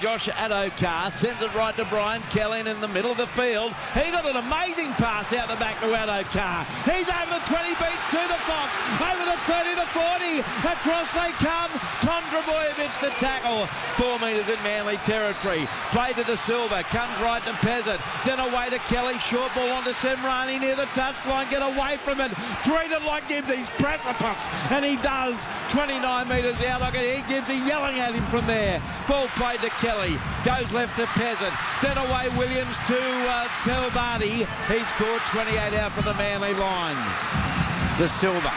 Josh Adokar. Sends it right to Brian Kelly in the middle of the field. He got an amazing pass out the back to Adokar. He's over the 20, beats to the Fox. Over the 30 to 40. Across they come. Tom Trbojevic the tackle. 4 metres in Manly territory. Play to De Silva. Comes right to Peasant. Then away to Kelly. Short ball on to Semrani near the touchline. Get away from it. Treat it like Gibbsy's precipice. And he does. 29 metres out. Look at Gibbsy yelling at him from there. Ball played to Kelly. Goes left to Peasant. Then away Williams to Telvati. He scored 28 out for the Manly line. De Silva.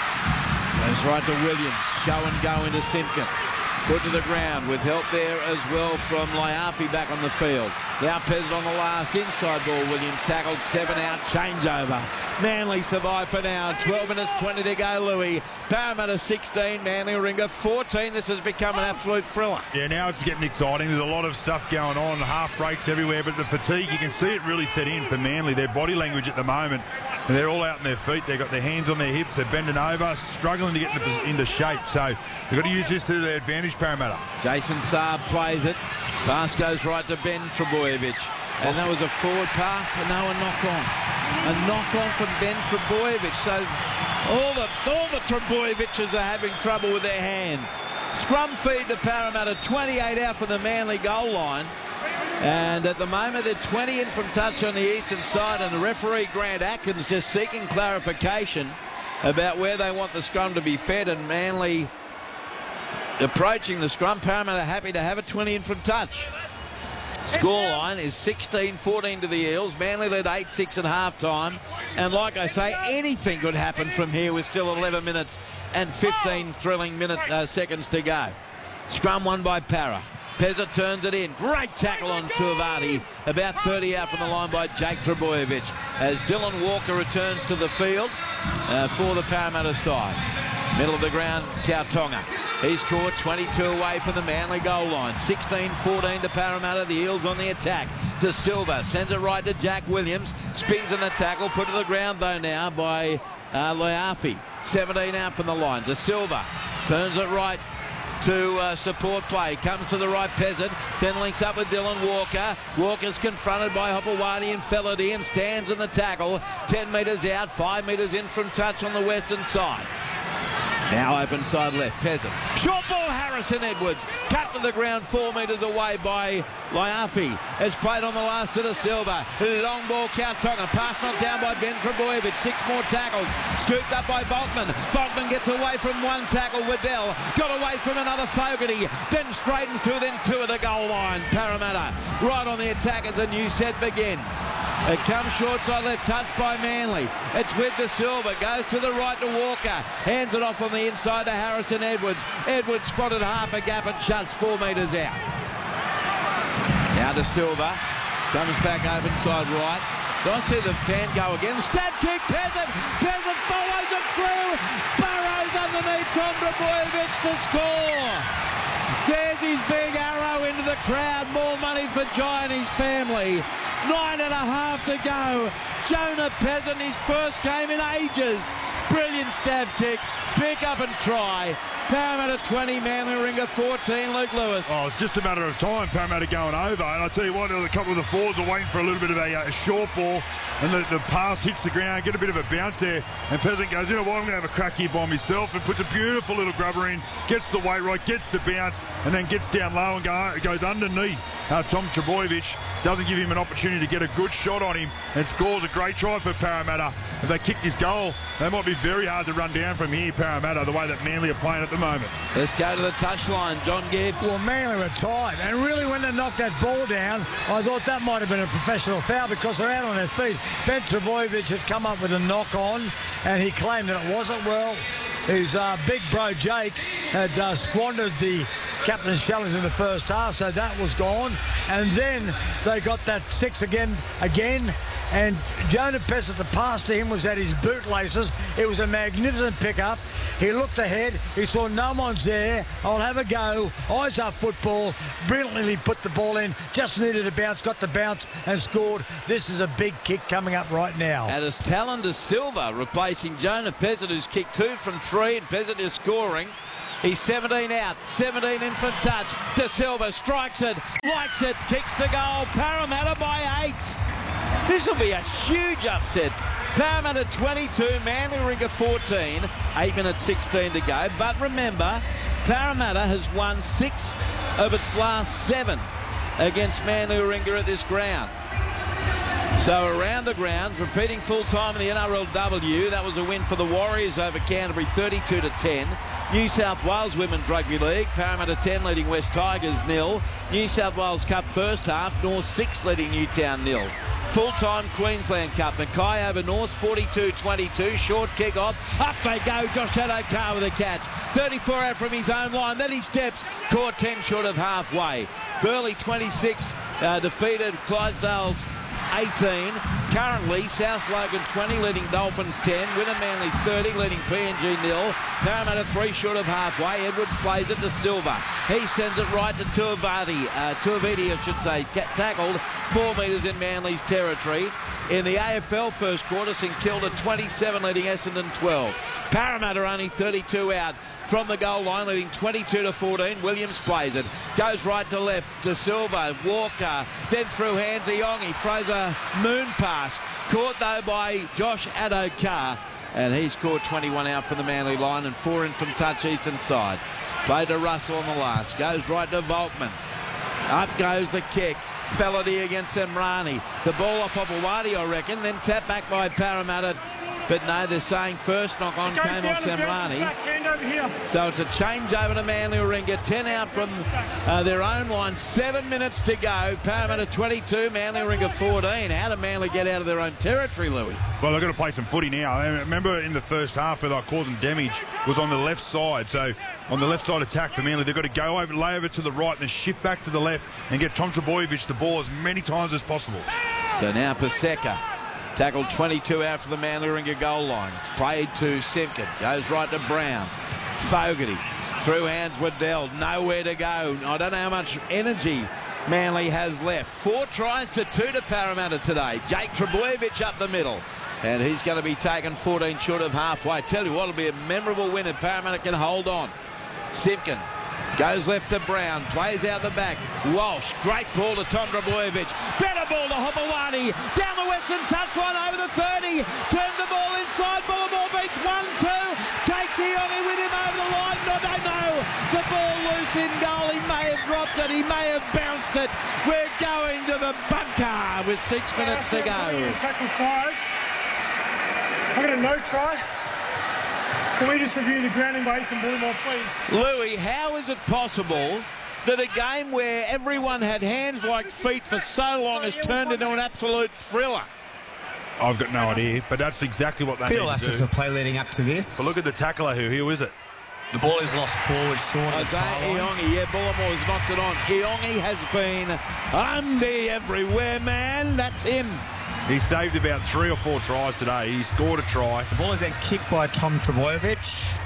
Goes right to Williams. Show and go into Simpkin. Put to the ground with help there as well from Laiapi back on the field. Now Peasant on the last inside ball. Williams tackled, 7 out, changeover. Manly survive for now. 12 minutes 20 to go, Louis. Parramatta 16, Manly Warringah 14. This has become an absolute thriller. Yeah, now it's getting exciting. There's a lot of stuff going on, half breaks everywhere, but the fatigue, you can see it really set in for Manly. Their body language at the moment, and they're all out on their feet. They've got their hands on their hips, they're bending over, struggling to get into shape. So they've got to use this to their advantage, Parramatta. Jason Saab plays it. Pass goes right to Ben Trbojevic. And that was a forward pass, and now a knock-on. A knock-on from Ben Trbojevic. So all the Trbojeviches are having trouble with their hands. Scrum feed to Parramatta, 28 out from the Manly goal line. And at the moment, they're 20 in from touch on the eastern side, and the referee, Grant Atkins, just seeking clarification about where they want the scrum to be fed, and Manly approaching the scrum. Parramatta happy to have it, 20 in from touch. Scoreline is 16-14 to the Eels. Manly led 8-6 at half-time. And like I say, anything could happen from here with still 11 minutes and 15 thrilling seconds to go. Scrum won by Parra. Pezza turns it in. Great tackle on Tuivati. About 30 out from the line by Jake Trbojevic as Dylan Walker returns to the field for the Parramatta side. Middle of the ground, Kautonga. He's caught 22 away from the Manly goal line. 16-14 to Parramatta. The Eels on the attack. De Silva sends it right to Jack Williams. Spins in the tackle. Put to the ground though now by Laiapi. 17 out from the line. De Silva turns it right to support play. Comes to the right, Peasant. Then links up with Dylan Walker. Walker's confronted by Hopewadi and Felady and stands in the tackle. 10 metres out, 5 metres in from touch on the western side. Now open side left, Peasant. Short ball, Harrison Edwards. Cut to the ground 4 metres away by Laiapi. Has played on the last to De Silva. Long ball, Kautonga. Pass knocked down by Ben Trbojevic. 6 more tackles. Scooped up by Volkman. Volkman gets away from one tackle. Waddell got away from another Fogarty. Then straightens to within 2 of the goal line. Parramatta right on the attack as a new set begins. It comes short side left, touched by Manly. It's with De Silva. Goes to the right to Walker. Hands it off on the inside to Harrison Edwards. Edwards spotted half a gap and shuts 4 metres out. Now De Silva comes back open side right. Don't see the fan go again. Stab kick, Peasant. Peasant follows it through. Burrows underneath Tom Trbojevic to score. There's his big arrow into the crowd. More money for Jai and his family. 9.5 to go. Jonah Peasant, his first game in ages. Brilliant stab kick. Pick up and try. Parramatta 20, Manly Warringah 14, Luke Lewis. Oh, it's just a matter of time, Parramatta going over. And I tell you what, a couple of the forwards are waiting for a little bit of a short ball. And the pass hits the ground, get a bit of a bounce there. And Peasant goes, you know what, I'm going to have a crack here by myself. And puts a beautiful little grubber in, gets the weight right, gets the bounce, and then gets down low and goes underneath Tom Trbojevic. Doesn't give him an opportunity to get a good shot on him and scores a great try for Parramatta. If they kick this goal, they might be very hard to run down from here, Parramatta, the way that Manly are playing at the moment. Let's go to the touchline, John Gibbs. Well, Manly were tight, and really when they knocked that ball down, I thought that might have been a professional foul because they're out on their feet. Ben Trbojevic had come up with a knock-on, and he claimed that it wasn't. Well, his big bro Jake had squandered the captain's challenge in the first half, so that was gone. And then they got that 6 again, and Jonah Peasant, the pass to him was at his bootlaces. It was a magnificent pickup. He looked ahead, he saw no one's there. I'll have a go. Eyes up football. Brilliantly put the ball in. Just needed a bounce, got the bounce and scored. This is a big kick coming up right now. And it's Talon De Silva replacing Jonah Peasant, who's kicked 2 from 3, and Peasant is scoring. He's 17 out, 17 in from touch. De Silva strikes it, likes it, kicks the goal. Parramatta by 8. This will be a huge upset. Parramatta 22, Manly Warringah 14. 8 minutes 16 to go. But remember, Parramatta has won 6 of its last 7 against Manly Warringah at this ground. So around the grounds, repeating full time in the NRLW, that was a win for the Warriors over Canterbury, 32-10. New South Wales Women's Rugby League, Parramatta 10 leading West Tigers 0. New South Wales Cup first half, North 6 leading Newtown 0. Full-time Queensland Cup, Mackay over North 42-22, short kick off, up they go, Josh Adokar with a catch, 34 out from his own line, then he steps, caught 10 short of halfway. Burleigh 26 defeated Clydesdale's 18. Currently, South Logan 20 leading Dolphins 10. Winner Manly 30 leading PNG 0. Parramatta 3 short of halfway. Edwards plays it to Silva. He sends it right to Tuiviti, I should say, tackled 4 metres in Manly's territory. In the AFL first quarter, St Kilda 27 leading Essendon 12. Parramatta only 32 out from the goal line, leading 22-14. Williams plays it, goes right to left to Silva, Walker, then through hands to Yongi. Fraser Moon pass, caught though by Josh Adokar, and he's caught 21 out from the Manly line and 4 in from touch eastern side. Played to Russell on the last, goes right to Volkman. Up goes the kick. Felony against Semrani. The ball off Obawadi, I reckon, then tapped back by Parramatta. But no, they're saying first knock on came off Semrani. So it's a change over to Manly Warringah. 10 out from their own line. 7 minutes to go. Parramatta 22, Manly Warringah 14. How did Manly get out of their own territory, Louis? Well, they've got to play some footy now. I remember in the first half where they were causing damage was on the left side. So on the left side attack for Manly, they've got to go over, lay over to the right, then shift back to the left and get Tom Trbojevic the ball as many times as possible. So now Paseka. Tackled 22 out for the Manly Warringah goal line. It's played to Simpkin. Goes right to Brown. Fogarty. Through hands Waddell. Nowhere to go. I don't know how much energy Manly has left. 4 tries to 2 to Parramatta today. Jake Trbojevic up the middle. And he's going to be taken 14 short of halfway. I tell you what, it'll be a memorable win if Parramatta can hold on. Simpkin. Goes left to Brown, plays out the back. Walsh, great ball to Tom Trbojevic. Better ball to Hopewadi. Down the western touchline over the 30. Turns the ball inside. Bullimore beats 1-2. Takes Iongi with him over the line. No, they know. The ball loose in goal. He may have dropped it. He may have bounced it. We're going to the bunker with 6 minutes to go. Tackle 5. I got a no try. Can we just review the grounding by Ethan Bullimore, please? Louis, how is it possible that a game where everyone had hands like feet for so long has turned into an absolute thriller? I've got no idea, but that's exactly what they need to do. Aspects of play leading up to this. But look at the tackler who is it? The ball is lost forward short of the Iongi, yeah, Bullimore's knocked it on. Iongi has been Undy everywhere, man. That's him. He saved about 3 or 4 tries today. He scored a try. The ball is then kicked by Tom Trbojevic.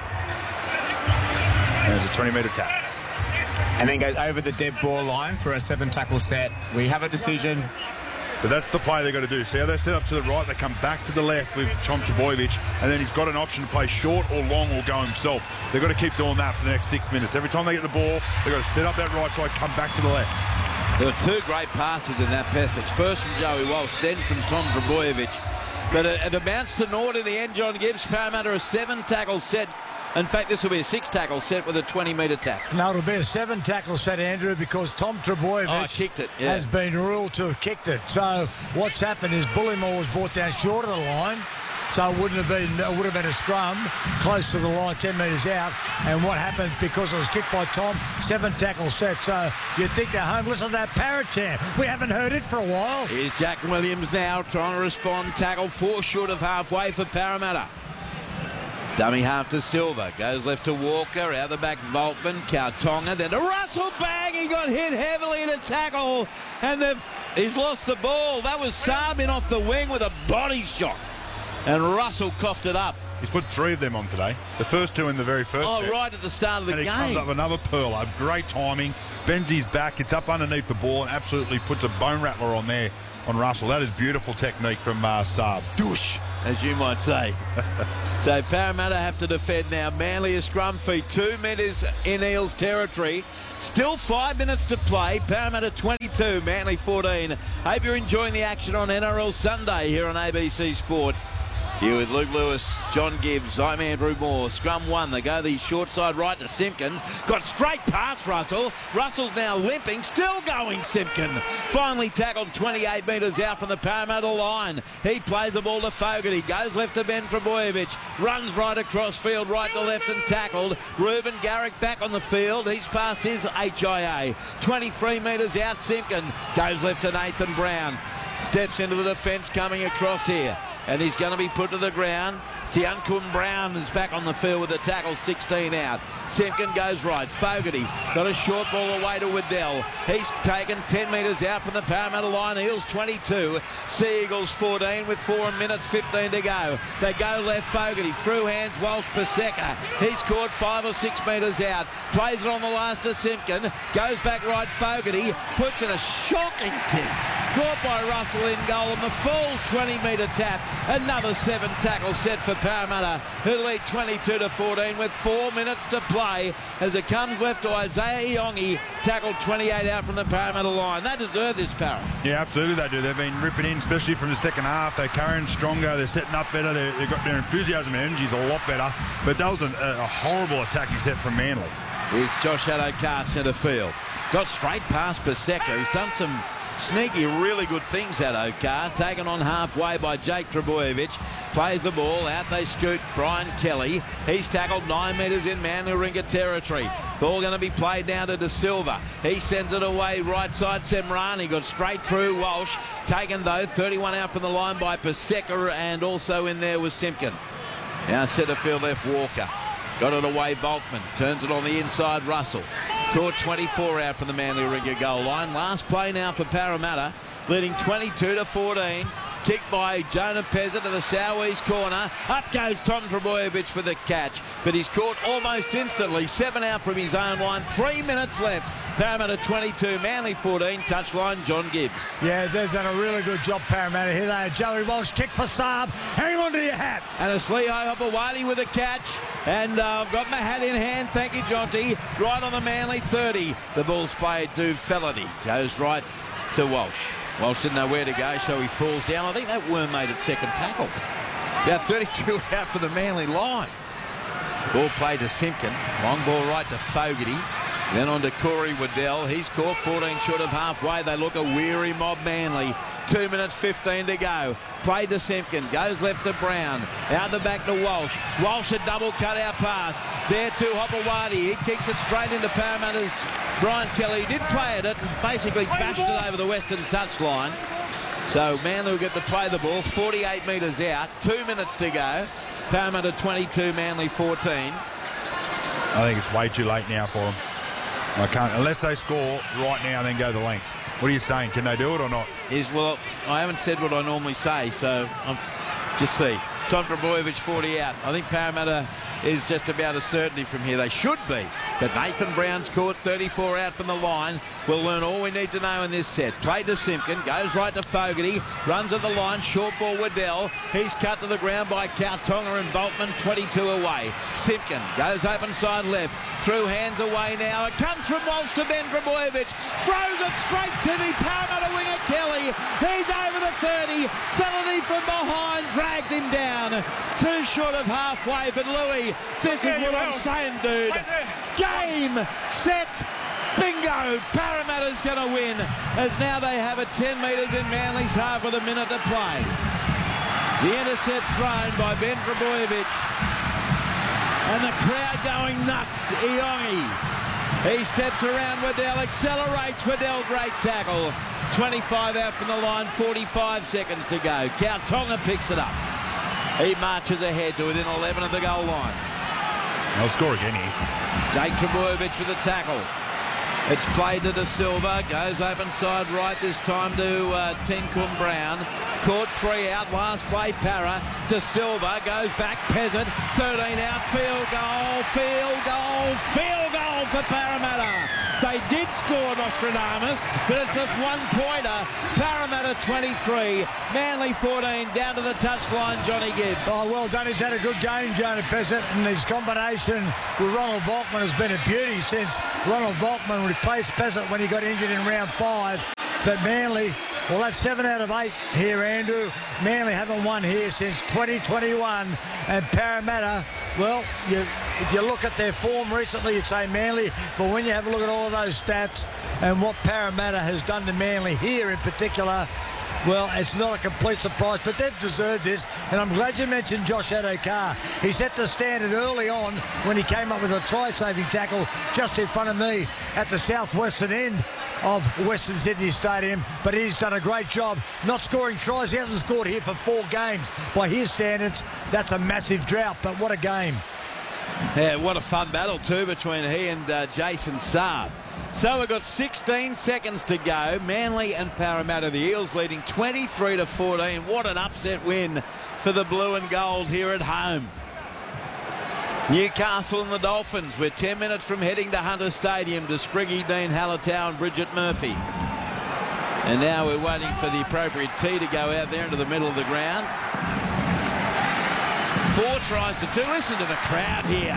There's a 20-metre tap. And then goes over the dead ball line for a 7-tackle set. We have a decision. But that's the play they've got to do. See how they set up to the right? They come back to the left with Tom Trbojevic, and then he's got an option to play short or long or go himself. They've got to keep doing that for the next 6 minutes. Every time they get the ball, they've got to set up that right side, come back to the left. There were 2 great passes in that passage. First from Joey Walsh, then from Tom Trbojevic. But it amounts to naught in the end. John Gibbs, Parramatta a 7-tackle set. In fact, this will be a 6-tackle set with a 20-metre tap. No, it'll be a 7-tackle set, Andrew, because Tom Trbojevic kicked it, yeah. has been ruled to have kicked it. So what's happened is Bullimore was brought down short of the line. So it would have been a scrum close to the line, 10 metres out. And what happened, because it was kicked by Tom, 7-tackle set. So you'd think they're home. Listen to that parrot chant. We haven't heard it for a while. Here's Jack Williams now trying to respond. Tackle 4 short of halfway for Parramatta. Dummy half to Silva. Goes left to Walker. Out the back, Volkman. Kautonga. Then to Russell. Bang! He got hit heavily in a tackle. And he's lost the ball. That was Sabin off the wing with a body shot. And Russell coughed it up. He's put 3 of them on today. The first 2 in the very first set. Right at the start of the game. And he comes up another pearler. Great timing. Bends his back. It's up underneath the ball and absolutely puts a bone rattler on there on Russell. That is beautiful technique from Saab. Douche, as you might say. So Parramatta have to defend now. Manly a scrum feed, 2 metres in Eels territory. Still 5 minutes to play. Parramatta 22, Manly 14. Hope you're enjoying the action on NRL Sunday here on ABC Sport. Here with Luke Lewis, John Gibbs, I'm Andrew Moore. Scrum 1, they go the short side right to Simpkins. Got straight past Russell. Russell's now limping, still going Simpkin. Finally tackled 28 metres out from the Parramatta line. He plays the ball to Fogarty, goes left to Ben Trbojevic, runs right across field, right to left and tackled. Reuben Garrick back on the field. He's past his HIA. 23 metres out, Simpkin. Goes left to Nathan Brown. Steps into the defence coming across here. And he's going to be put to the ground. Tiankun Brown is back on the field with the tackle, 16 out. Simpkin goes right. Fogarty got a short ball away to Waddell. He's taken 10 metres out from the Parramatta line. Eels 22. Sea Eagles 14 with 4 minutes 15 to go. They go left. Fogarty through hands. Walsh Paseka. He's caught 5 or 6 metres out. Plays it on the last to Simpkin. Goes back right. Fogarty puts in a shocking kick. Caught by Russell in goal on the full 20-metre tap. Another 7 tackles set for Parramatta, who lead 22-14 with 4 minutes to play as it comes left to Isaiah Iongi, tackled 28 out from the Parramatta line. They deserve this, Parra. Yeah, absolutely they do. They've been ripping in, especially from the second half. They're carrying stronger, they're setting up better, they've got their enthusiasm and energy is a lot better. But that was a horrible attacking set from Manly. Here's Josh Addo-Carr centre field. Got straight past Paseka, who's done some sneaky, really good things, Addo-Carr. Taken on halfway by Jake Trbojevic. Plays the ball out. They scoot Brian Kelly. He's tackled 9 metres in Manuringa territory. Ball going to be played down to De Silva. He sends it away right side. Semrani got straight through Walsh. Taken though, 31 out from the line by Paseka, and also in there was Simpkin. Now centre field left Walker. Got it away Volkman. Turns it on the inside Russell. Caught 24 out from the Manuringa goal line. Last play now for Parramatta, leading 22-14. Kicked by Jonah Pezza to the southeast corner. Up goes Tom Trbojevic for the catch, but he's caught almost instantly. 7 out from his own line. 3 minutes left. Parramatta 22, Manly 14. Touchline, John Gibbs. Yeah, they've done a really good job, Parramatta. Here they are. Joey Walsh, kick for Saab. Hang on to your hat. And it's Leo Hopewadi with a catch. And I've got my hat in hand. Thank you, Jonty. Right on the Manly 30. The ball's played to Felony. Goes right to Walsh. Walsh didn't know where to go, so he falls down. I think that worm made its second tackle. About 32 out for the Manly line. Ball played to Simpkin. Long ball right to Fogarty. Then on to Corey Waddell. He's caught 14 short of halfway. They look a weary mob Manly. 2 minutes 15 to go. Played to Simpkin. Goes left to Brown. Out the back to Walsh. Walsh a double cut-out pass. There to Hopewadi. He kicks it straight into Parramatta's Brian Kelly. He did play at it and basically bashed it over the western touchline. So Manly will get to play the ball. 48 metres out. 2 minutes to go. Parramatta 22, Manly 14. I think it's way too late now for them. I can't, unless they score right now and then go the length. What are you saying? Can they do it or not? Well, I haven't said what I normally say, so just see. Tom Trbojevic 40 out. I think Parramatta is just about a certainty from here. They should be. But Nathan Brown's caught 34 out from the line. We'll learn all we need to know in this set. Played to Simpkin. Goes right to Fogarty. Runs at the line. Short ball Waddell. He's cut to the ground by Kautonga and Volkman. 22 away. Simpkin goes open side left. Through hands away now. It comes from Walsh to Ben Trbojevic. Throws it straight to the Parramatta winger Kelly. He's over the 30. Felony from behind. Dragged him down. 2 short of halfway. But Louis, this is what I'm saying, dude. Game, set, bingo. Parramatta's going to win, as now they have it 10 metres in Manly's half with a minute to play. The intercept thrown by Ben Trbojevic. And the crowd going nuts. Iongi. He steps around Waddell, accelerates Waddell, great tackle. 25 out from the line, 45 seconds to go. Kautonga picks it up. He marches ahead to within 11 of the goal line. They'll score again here. Jake Trbojevic with the tackle. It's played to De Silva. Goes open side right this time to Tiankun Brown. Caught 3 out, last play Para. De Silva goes back, Peasant, 13 out, field goal for Parramatta. They did score Nostradamus, but it's just 1-pointer. Parramatta 23, Manly 14, down to the touchline, Johnny Gibbs. Oh, well done. He's had a good game, Jonah Peasant, and his combination with Ronald Volkman has been a beauty since Ronald Volkman replaced Peasant when he got injured in round 5. But Manly, well, that's 7 out of 8 here, Andrew. Manly haven't won here since 2021. And Parramatta, well, if you look at their form recently, you'd say Manly. But when you have a look at all of those stats and what Parramatta has done to Manly here in particular, well, it's not a complete surprise, but they've deserved this. And I'm glad you mentioned Josh Addo-Carr. He set the standard early on when he came up with a try-saving tackle just in front of me at the southwestern end of Western Sydney Stadium, but he's done a great job not scoring tries. He hasn't scored here for 4 games. By his standards, that's a massive drought, but what a game. Yeah, what a fun battle too between he and Jason Saab. So we've got 16 seconds to go. Manly and Parramatta, the Eels leading 23-14. What an upset win for the blue and gold here at home. Newcastle and the Dolphins, we're 10 minutes from heading to Hunter Stadium to Spriggy, Dean Hallertau and Bridget Murphy. And now we're waiting for the appropriate tee to go out there into the middle of the ground. 4 tries to 2. Listen to the crowd here.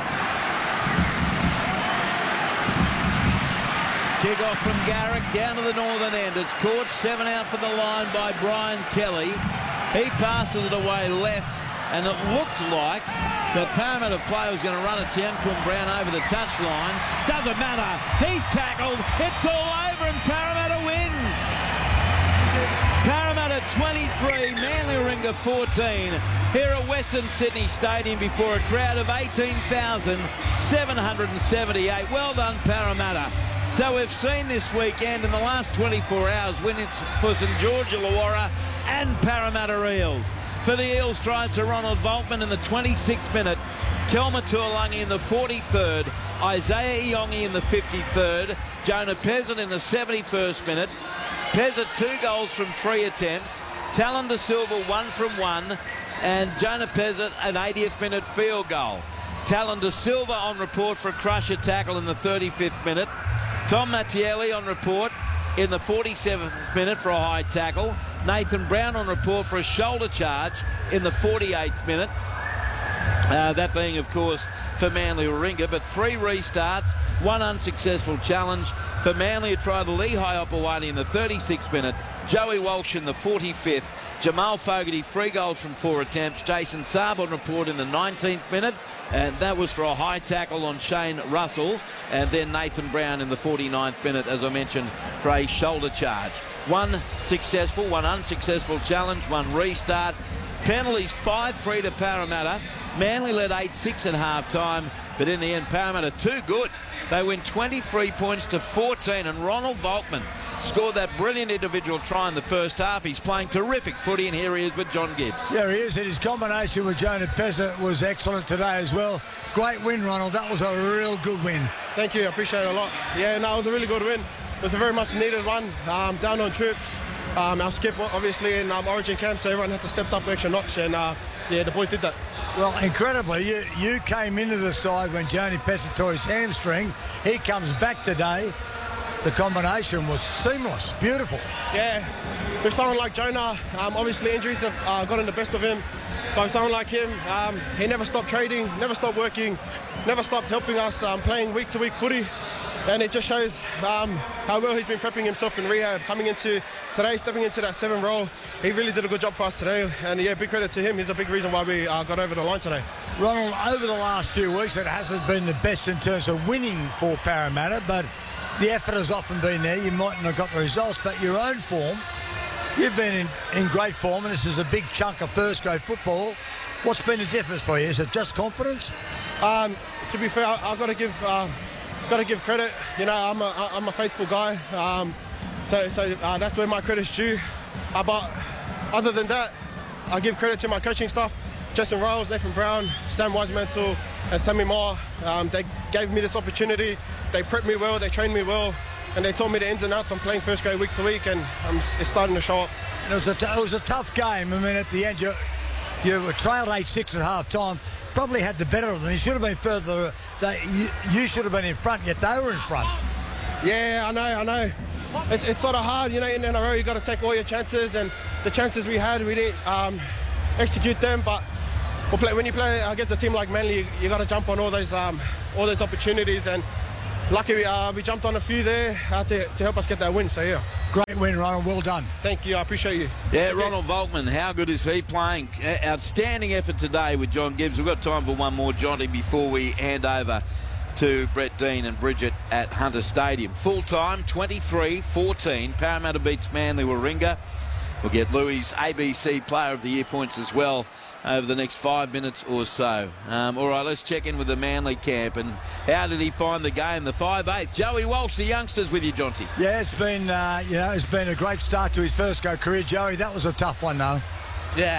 Kick off from Garrick down to the northern end. It's caught 7 out from the line by Brian Kelly. He passes it away left, and it looked like the Parramatta player was going to run a Tianquin Brown over the touchline. Doesn't matter. He's tackled. It's all over and Parramatta wins. Parramatta 23, Manly Warringah 14. Here at Western Sydney Stadium before a crowd of 18,778. Well done, Parramatta. So we've seen this weekend in the last 24 hours wins for St George Illawarra and Parramatta Eels. For the Eels, tries to Ronald Volkman in the 26th minute. Kelma Tuolungi in the 43rd. Isaiah Iongi in the 53rd. Jonah Peasant in the 71st minute. Peasant 2 goals from 3 attempts. Talon De Silva 1 from 1. And Jonah Peasant an 80th minute field goal. Talon De Silva on report for a crusher tackle in the 35th minute. Tom Mattielli on report in the 47th minute for a high tackle. Nathan Brown on report for a shoulder charge in the 48th minute. That being, of course, for Manly Warringah. But 3 restarts, 1 unsuccessful challenge. For Manly, who tried Lehigh Opawani in the 36th minute. Joey Walsh in the 45th. Jamal Fogarty, 3 goals from 4 attempts. Jason Saab on report in the 19th minute. And that was for a high tackle on Shane Russell. And then Nathan Brown in the 49th minute, as I mentioned, for a shoulder charge. 1 successful, 1 unsuccessful challenge, 1 restart. Penalties 5-3 to Parramatta. Manly led 8-6 at half-time, but in the end, Parramatta too good. They win 23 points to 14, and Ronald Volkman scored that brilliant individual try in the first half. He's playing terrific footy, and here he is with John Gibbs. Yeah, he is, and his combination with Jonah Peasant was excellent today as well. Great win, Ronald. That was a real good win. Thank you. I appreciate it a lot. Yeah, no, it was a really good win. It was a very much needed one. Down on troops. Our skip, obviously, in Origin camp, so everyone had to step up an extra notch, and yeah, the boys did that. Well, incredibly, you came into the side when Jonah Peasant tore his hamstring. He comes back today. The combination was seamless, beautiful. Yeah, with someone like Jonah, obviously injuries have gotten the best of him. But with someone like him, he never stopped trading, never stopped working, never stopped helping us playing week-to-week footy. And it just shows how well he's been prepping himself in rehab. Coming into today, stepping into that 7 role, he really did a good job for us today. And yeah, big credit to him. He's a big reason why we got over the line today. Ronald, over the last few weeks, it hasn't been the best in terms of winning for Parramatta, but the effort has often been there. You mightn't have got the results, but your own form, you've been in great form, and this is a big chunk of first-grade football. What's been the difference for you? Is it just confidence? To be fair, I've got to give credit. You know, I'm a faithful guy, so that's where my credit's due. But other than that, I give credit to my coaching staff, Jason Riles, Nathan Brown, Sam Wisemantle, and Sammy Moore. They gave me this opportunity. They prepped me well. They trained me well. and they told me the ins and outs. I'm playing first grade week to week, and it's starting to show up. And it was a tough game. I mean, at the end, you were trailed 8-6 at half time. Probably had the better of them. You should have been further. You should have been in front, yet they were in front. Yeah, I know. It's sort of hard, in a row. You got to take all your chances, and the chances we had, we didn't execute them. But when you play against a team like Manly, you got to jump on all those opportunities. And lucky we jumped on a few there to help us get that win. So yeah. Great win, Ronald. Well done. Thank you. I appreciate you. Yeah, Ronald Volkman, how good is he playing? Outstanding effort today with John Gibbs. We've got time for one more, Johnny, before we hand over to Brett Dean and Bridget at Hunter Stadium. Full time, 23-14. Parramatta beats Manly Warringah. We'll get Louis' ABC Player of the Year points as well over the next 5 minutes or so. All right, let's check in with the Manly camp. And how did he find the game? The 5'8". Joey Walsh, the youngsters with you, Jonty. Yeah, it's been a great start to his first go career, Joey. That was a tough one, though. Yeah,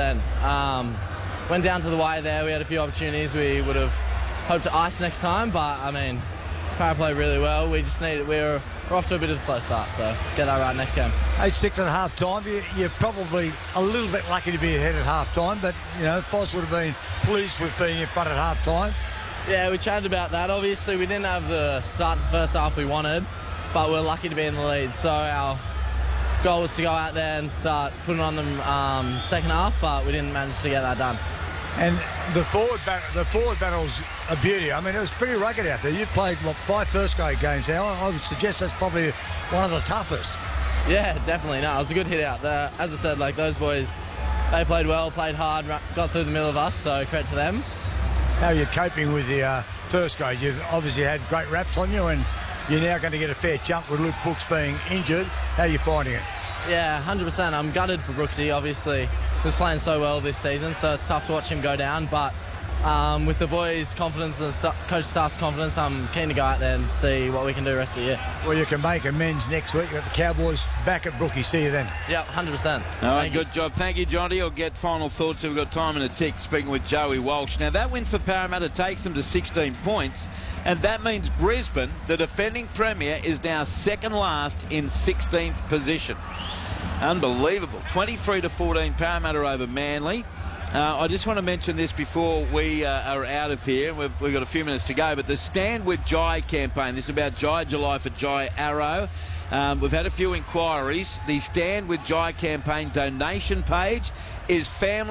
100%. Went down to the wire there. We had a few opportunities. We would have hoped to ice next time, but I mean, Parra played really well. We just needed. We're off to a bit of a slow start, so get that right next game. 8-6 at half time. You're probably a little bit lucky to be ahead at half time, but Foz would have been pleased with being in front at half time. Yeah, we chatted about that. Obviously, we didn't have the start of the first half we wanted, but we're lucky to be in the lead. So our goal was to go out there and start putting on them second half, but we didn't manage to get that done. And the forward battle's a beauty. I mean, it was pretty rugged out there. You've played 5 first grade games now. I would suggest that's probably one of the toughest. Yeah, definitely. No, it was a good hit out there. As I said, those boys, they played well, played hard, got through the middle of us, so credit to them. How are you coping with the first grade? You've obviously had great raps on you, and you're now going to get a fair chunk with Luke Brooks being injured. How are you finding it? Yeah, 100%. I'm gutted for Brooksy, obviously. He was playing so well this season, so it's tough to watch him go down. But with the boys' confidence and the coach staff's confidence, I'm keen to go out there and see what we can do the rest of the year. Well, you can make amends next week. You've got the Cowboys back at Brookie. See you then. Yep, 100%. All right, good job. Thank you, Johnny. I'll get final thoughts. We've got time in a tick, speaking with Joey Walsh. Now, that win for Parramatta takes them to 16 points, and that means Brisbane, the defending premier, is now second last in 16th position. Unbelievable. 23-14 Parramatta over Manly. I just want to mention this before we are out of here. We've got a few minutes to go, but the Stand With Jai campaign, this is about Jai July for Jai Arrow. We've had a few inquiries. The Stand With Jai campaign donation page is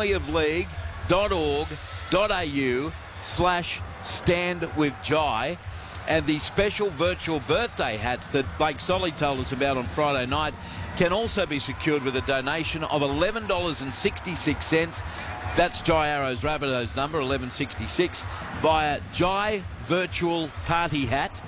familyofleague.org.au/standwithjai. And the special virtual birthday hats that Blake Solly told us about on Friday night can also be secured with a donation of $11.66. That's Jai Arrow's Rabbitohs number, 1166, via Jai Virtual Party Hat,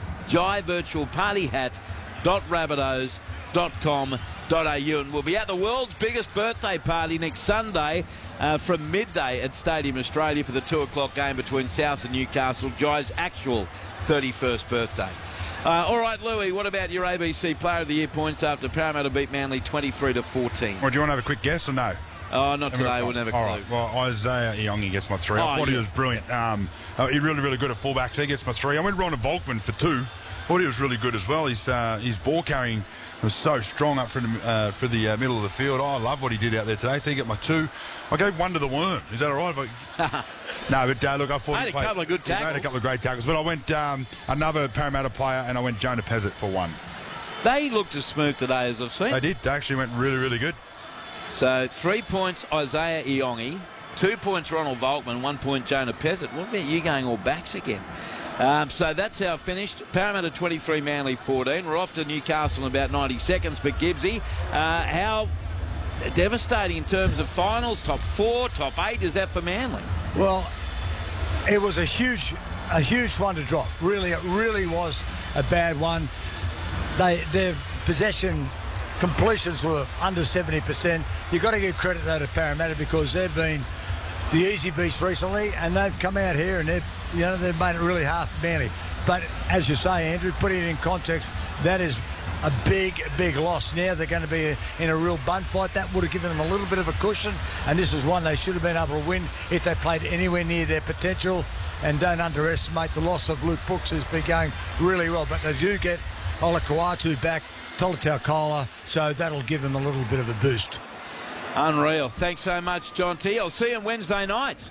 jaivirtualpartyhat.rabbitohs.com.au. And we'll be at the world's biggest birthday party next Sunday from midday at Stadium Australia for the 2 o'clock game between South and Newcastle, Jai's actual 31st birthday. All right, Louis, what about your ABC Player of the Year points after Parramatta beat Manly 23-14? Well, do you want to have a quick guess or no? Oh, not today. We'll never clue. All right. Well, Isaiah Iongi gets my 3. I thought he was brilliant. He's really, really good at fullbacks. He gets my 3. I went Ronald Volkman for 2. Thought he was really good as well. His ball carrying was so strong up for the middle of the field. I love what he did out there today. So he got my 2. I gave 1 to the Worm. Is that all right? No, but look, I thought he made a couple of good tackles. He made a couple of great tackles. But I went another Parramatta player, and I went Jonah Pezzett for 1. They looked as smooth today as I've seen. They did. They actually went really, really good. So 3 points Isaiah Iongi, 2 points Ronald Volkman, 1 point Jonah Pezzett. What about you going all backs again? So that's how it finished. Parramatta 23, Manly 14. We're off to Newcastle in about 90 seconds. But Gibbsy, how devastating in terms of finals, top 4, top 8 is that for Manly? Well, it was a huge one to drop. Really, it really was a bad one. Their possession completions were under 70%. You've got to give credit though to Parramatta because they've been the easy beast recently, and they've come out here and they've made it really hard for Manly. But as you say, Andrew, putting it in context, that is a big loss. Now they're going to be in a real bun fight. That would have given them a little bit of a cushion, and this is one they should have been able to win if they played anywhere near their potential. And don't underestimate the loss of Luke Brooks, who's been going really well. But they do get Olakau'atu back, Tolutau, so that'll give him a little bit of a boost. Unreal. Thanks so much, John T. I'll see you on Wednesday night.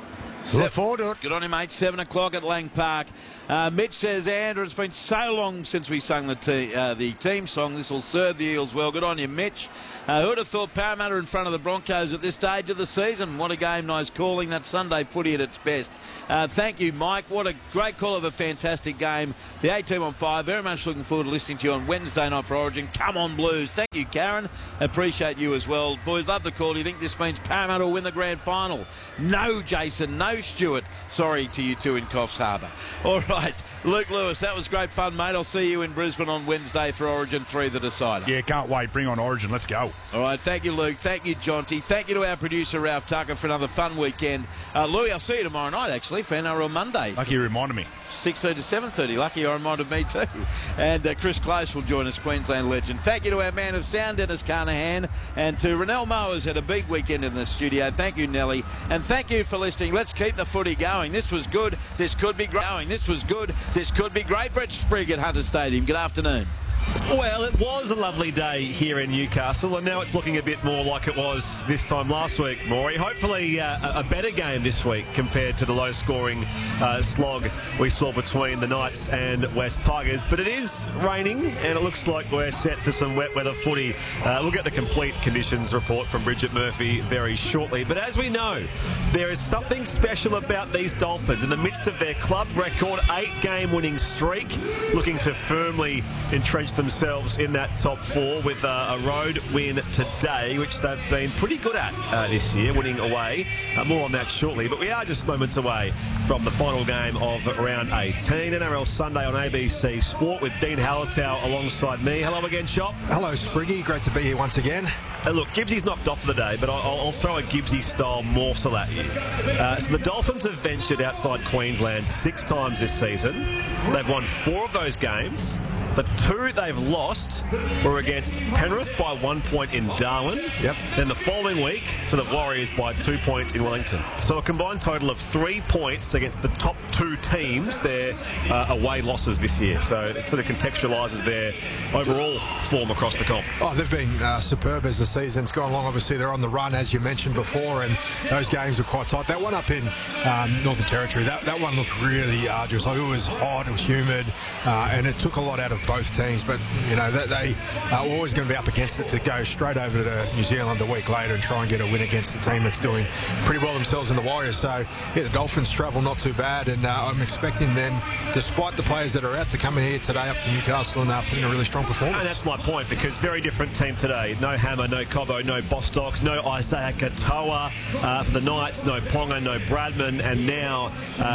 Look forward to it. Good on you, mate. 7 o'clock at Lang Park. Mitch says, Andrew, it's been so long since we sung the team song. This will serve the Eels well. Good on you, Mitch. Who would have thought Parramatta in front of the Broncos at this stage of the season? What a game. Nice calling. That Sunday footy at its best. Thank you, Mike. What a great call of a fantastic game. The A-Team on 5. Very much looking forward to listening to you on Wednesday night for Origin. Come on, Blues. Thank you, Karen. Appreciate you as well. Boys, love the call. Do you think this means Parramatta will win the grand final? No, Jason. No, Stuart. Sorry to you two in Coffs Harbour. All right. Luke Lewis, that was great fun, mate. I'll see you in Brisbane on Wednesday for Origin 3, the decider. Yeah, can't wait. Bring on Origin. Let's go. All right, thank you, Luke. Thank you, Jonty. Thank you to our producer, Ralph Tucker, for another fun weekend. Louis, I'll see you tomorrow night, actually, for NRL Monday. Lucky you reminded me. 6:30 to 7:30. Lucky you reminded me too. And Chris Close will join us, Queensland legend. Thank you to our man of sound, Dennis Carnahan, and to Renelle Mowers, had a big weekend in the studio. Thank you, Nelly. And thank you for listening. Let's keep the footy going. This was good. This could be growing. This was good. This could be great. Brett Sprigg at Hunter Stadium. Good afternoon. Well, it was a lovely day here in Newcastle, and now it's looking a bit more like it was this time last week, Maury. Hopefully a better game this week compared to the low-scoring slog we saw between the Knights and West Tigers. But it is raining, and it looks like we're set for some wet weather footy. We'll get the complete conditions report from Bridget Murphy very shortly. But as we know, there is something special about these Dolphins in the midst of their club record 8-game winning streak, looking to firmly entrench themselves in that top 4 with a road win today, which they've been pretty good at this year, winning away. More on that shortly, but we are just moments away from the final game of round 18. NRL Sunday on ABC Sport with Dean Hallertau alongside me. Hello again, Shop. Hello, Spriggy. Great to be here once again. Look, Gibbsy's knocked off for the day, but I'll throw a Gibbsy-style morsel at you. So the Dolphins have ventured outside Queensland 6 times this season. They've won 4 of those games. The 2 they've lost were against Penrith by 1 point in Darwin. Yep. Then the following week to the Warriors by 2 points in Wellington. So a combined total of 3 points against the top 2 teams, their away losses this year. So it sort of contextualises their overall form across the comp. Oh, they've been superb as the season's gone along. Obviously, they're on the run, as you mentioned before, and those games were quite tight. That one up in Northern Territory, that one looked really arduous. Like, it was hot, it was humid, and it took a lot out of both teams. But, you know, they are always going to be up against it to go straight over to New Zealand a week later and try and get a win against a team that's doing pretty well themselves in the Warriors. So, yeah, the Dolphins travel not too bad, and I'm expecting them, despite the players that are out, to come in here today up to Newcastle and put in a really strong performance. And that's my point, because very different team today. No Hammer, no Cobbo, no Bostock, no Isaiah Katoa. For the Knights, no Ponga, no Bradman, and now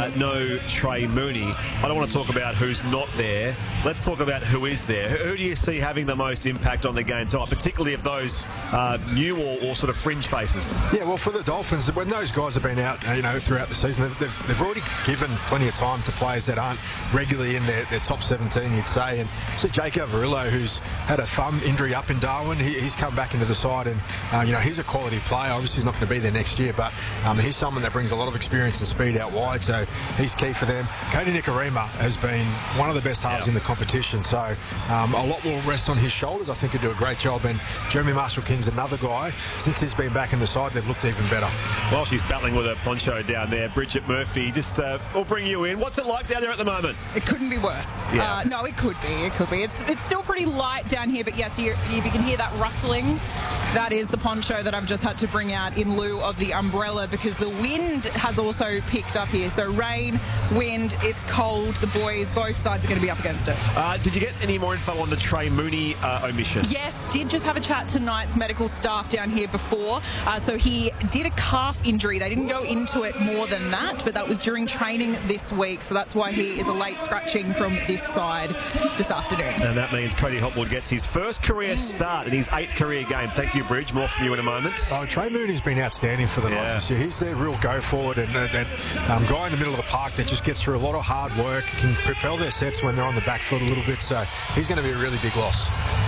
no Trey Mooney. I don't want to talk about who's not there. Let's talk about who is there. Who do you see having the most impact on the game tonight, particularly of those new or sort of fringe faces? Yeah, well, for the Dolphins, when those guys have been out, throughout the season, they've already given plenty of time to players that aren't regularly in their top 17, you'd say. And so Jake Averillo, who's had a thumb injury up in Darwin, he's come back into the side, and he's a quality player. Obviously, he's not going to be there next year, but he's someone that brings a lot of experience and speed out wide, so he's key for them. Cody Nikorima has been one of the best halves in the competition, so a lot will rest on his shoulders. I think he'll do a great job. And Jeremy Marshall-King's another guy. Since he's been back in the side, they've looked even better. Well, she's battling with her poncho down there. Bridget Murphy, just we'll bring you in. What's it like down there at the moment? It couldn't be worse. Yeah. No, it could be. It could be. It's still pretty light down here, but yes, if you can hear that rustling, that is the poncho that I've just had to bring out in lieu of the umbrella, because the wind has also picked up here. So rain, wind, it's cold. The boys, both sides are going to be up against it. Did you get any more info on the Trey Mooney omission? Yes, did just have a chat to Knights medical staff down here before. So he did a calf injury. They didn't go into it more than that, but that was during training this week. So that's why he is a late scratching from this side this afternoon. And that means Cody Hopwood gets his first career start in his 8th career game. Thank you, Bridge. More from you in a moment. Oh, Trey Mooney's been outstanding for the Knights this year. He's their real go-forward, and that guy in the middle of the park that just gets through a lot of hard work, can propel their sets when they're on the back foot a little bit. So he's going to be a really big loss.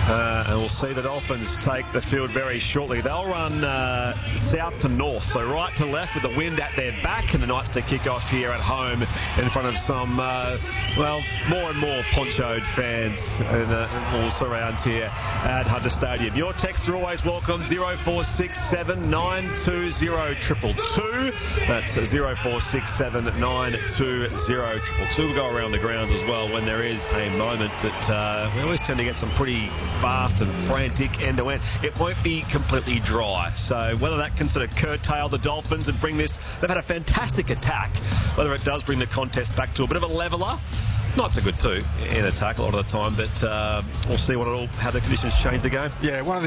And we'll see the Dolphins take the field very shortly. They'll run south to north, so right to left with the wind at their back, and the Knights to kick off here at home in front of some, more and more ponchoed fans and all surrounds here at Hunter Stadium. Your texts are always welcome. 0467 920 222. That's 0467 920 222. We'll go around the grounds as well when there is a moment, but we always tend to get some pretty fast and frantic end-to-end. It won't be completely dry, so whether that can sort of curtail the Dolphins and bring this, they've had a fantastic attack, whether it does bring the contest back to a bit of a leveller. Knights are good too in attack a lot of the time, but we'll see how the conditions change the game. Yeah, one of the